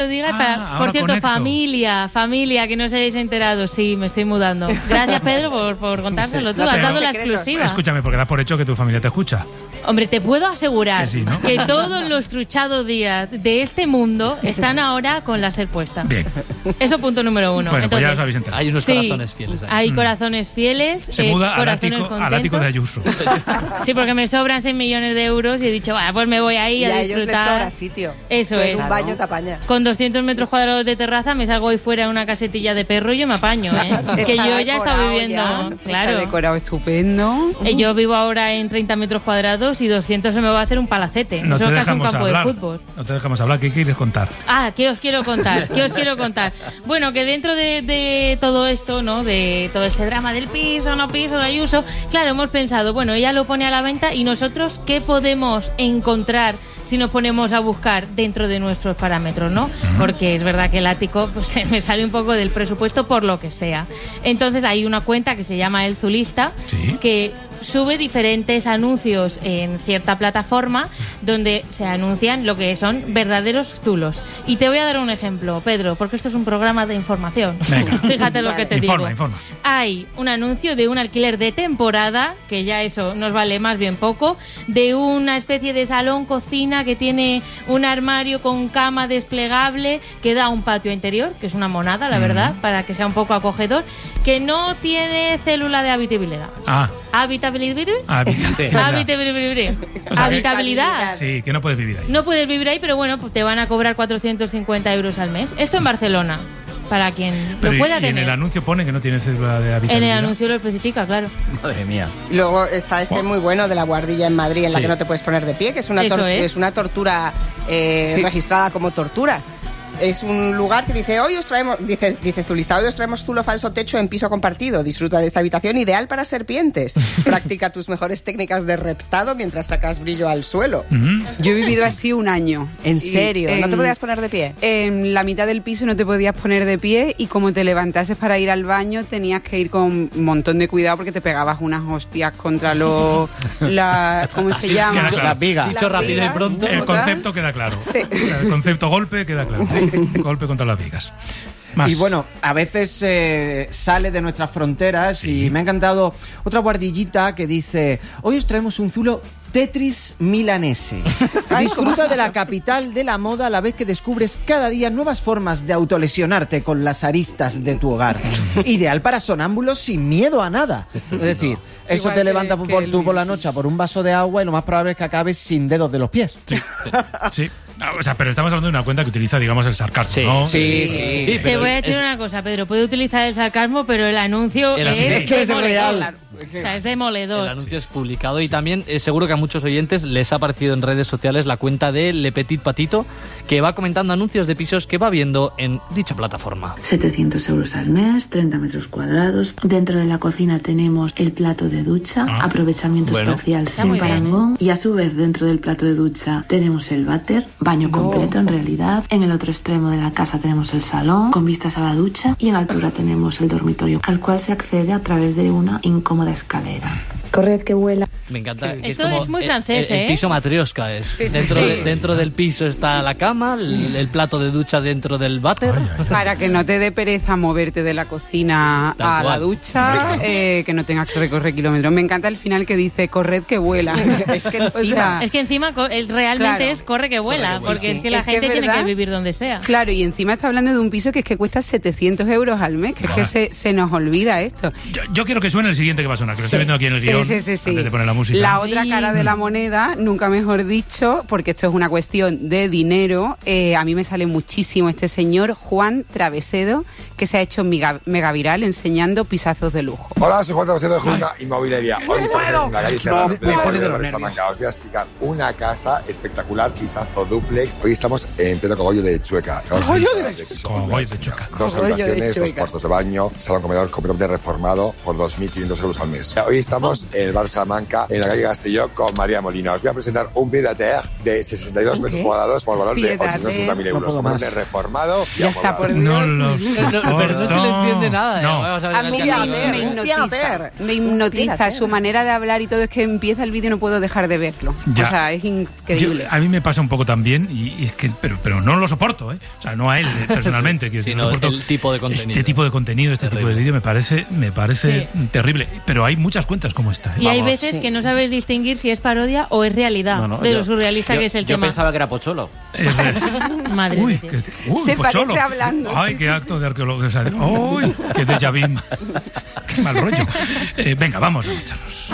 Por cierto, familia, que no os hayáis enterado. Sí, me estoy mudando. Gracias, Pedro, por contárselo tú. Has dado la exclusiva. Escúchame, porque das por hecho que tu familia te escucha. Hombre, te puedo asegurar sí, ¿no? que todos los truchados días de este mundo están ahora con la SER puesta. Bien. Eso punto número 1. Bueno, entonces, pues ya os habéis enterado. Hay unos corazones fieles ahí. Hay corazones fieles. Se muda al ático de Ayuso. Sí, porque me sobran 6 millones de euros y he dicho, pues me voy ahí a disfrutar. Y a ellos les sobra sitio. Eso es. En un baño te apañas. Con 200 metros cuadrados de terraza me salgo ahí fuera en una casetilla de perro y yo me apaño, ¿eh? Que yo ya he estado viviendo. Claro. Está decorado estupendo. Yo vivo ahora en 30 metros cuadrados y 200 se me va a hacer un palacete. No Eso te es casi un campo hablar. de fútbol. No te dejamos hablar. ¿Qué quieres contar? ¿Qué os quiero contar? Bueno, que dentro de todo esto, ¿no? De todo este drama del piso, no piso, de Ayuso, claro, hemos pensado, bueno, ella lo pone a la venta y nosotros, ¿qué podemos encontrar si nos ponemos a buscar dentro de nuestros parámetros, ¿no? Porque es verdad que el ático pues, se me sale un poco del presupuesto por lo que sea. Entonces hay una cuenta que se llama El Zulista, ¿sí? Que sube diferentes anuncios en cierta plataforma donde se anuncian lo que son verdaderos zulos. Y te voy a dar un ejemplo, Pedro, porque esto es un programa de información. Venga. Fíjate lo que te digo. Informa. Hay un anuncio de un alquiler de temporada, que ya eso nos vale más bien poco, de una especie de salón cocina que tiene un armario con cama desplegable que da a un patio interior, que es una monada, la verdad, para que sea un poco acogedor, que no tiene célula de habitabilidad. Habitabilidad. Habitabilidad. Sí, que no puedes vivir ahí. No puedes vivir ahí, pero bueno, pues te van a cobrar 450 euros al mes. Esto en Barcelona, para quien lo pueda tener. Y en el anuncio pone que no tiene célula de habitabilidad. En el anuncio lo especifica, claro. Madre mía. Luego está muy bueno de la Guardilla en Madrid, en la que no te puedes poner de pie, que es una tortura registrada como tortura. Es un lugar que dice, hoy os traemos, dice Zulista, hoy os traemos zulo falso techo en piso compartido. Disfruta de esta habitación ideal para serpientes. Practica tus mejores técnicas de reptado mientras sacas brillo al suelo. Yo he vivido así un año. ¿En serio? ¿No te podías poner de pie? En la mitad del piso no te podías poner de pie y como te levantases para ir al baño tenías que ir con un montón de cuidado porque te pegabas unas hostias contra ¿cómo se llama? Claro. Las vigas. Dicho rápido y pronto. El concepto queda claro. Sí. El concepto golpe queda claro. Golpe contra las vigas. Más. Y bueno, a veces sale de nuestras fronteras y me ha encantado otra guardillita que dice, hoy os traemos un zulo Tetris milanese. Disfruta de la capital de la moda a la vez que descubres cada día nuevas formas de autolesionarte con las aristas de tu hogar. Ideal para sonámbulos sin miedo a nada. Es decir, eso igual te levanta tú por la Luis. noche por un vaso de agua y lo más probable es que acabes sin dedos de los pies. Sí. O sea, pero estamos hablando de una cuenta que utiliza, digamos, el sarcasmo, ¿no? Sí. Te voy a decir una cosa, Pedro. Puede utilizar el sarcasmo, pero el anuncio es que es real. O sea, es demoledor. El anuncio es publicado y también seguro que a muchos oyentes les ha aparecido en redes sociales la cuenta de Le Petit Patito, que va comentando anuncios de pisos que va viendo en dicha plataforma. 700 euros al mes, 30 metros cuadrados. Dentro de la cocina tenemos el plato de ducha, aprovechamiento espacial sin parangón. Y a su vez dentro del plato de ducha tenemos el váter, baño completo en realidad. En el otro extremo de la casa tenemos el salón con vistas a la ducha y en altura tenemos el dormitorio al cual se accede a través de una incómoda escalera. Corred que vuela. Me encanta. Que esto es muy francés, el piso matrioska es. Dentro del piso está la cama, el plato de ducha dentro del váter. Para que no te dé pereza moverte de la cocina a la ducha, que no tengas que recorrer kilómetros. Me encanta el final que dice, corred que vuela. Es que encima realmente es corre que vuela, porque es que la gente tiene que vivir donde sea. Claro, y encima está hablando de un piso que es que cuesta 700 euros al mes, que es que se nos olvida esto. Yo quiero que suene el siguiente que va a sonar, que lo estoy viendo aquí en el guión, antes de poner la música. La otra cara de la moneda, nunca mejor dicho, porque esto es una cuestión de dinero. A mí me sale muchísimo este señor, Juan Travesedo, que se ha hecho mega viral enseñando pisazos de lujo. Hola, soy Juan Travesedo de Junca Inmobiliaria. Hoy estamos en la calle Serrano de Salamanca. Os voy a explicar una casa espectacular, pisazo duplex. Hoy estamos en pleno cogollo de Chueca. Cogollo de Chueca. 2 habitaciones, 2 cuartos de baño, salón comedor completamente reformado por 2.500 euros al mes. Hoy estamos en el barrio Salamanca en la calle Castelló con María Molina. Os voy a presentar un pied-à-terre de 62 metros cuadrados por valor de 850.000 euros. Un mueble reformado. Ya está, por Dios. No lo soporto. Pero no se le entiende nada. No. Vamos a ver A mí me hipnotiza su manera de hablar y todo. Es que empieza el vídeo y no puedo dejar de verlo. Ya. O sea, es increíble. A mí me pasa un poco también, y es que, pero no lo soporto, ¿eh? O sea, no a él personalmente, que sino no soporto el tipo de contenido. Este tipo de contenido, este tipo de vídeo me parece terrible. Pero hay muchas cuentas como esta. Y hay veces que no sabes distinguir si es parodia o es realidad de lo surrealista que es el tema. Yo pensaba que era Pocholo. Madre mía. Se Pocholo. parece hablando. Ay, qué acto de arqueología. Uy, qué déjà vu. Qué mal rollo. Venga, vamos a marcharnos.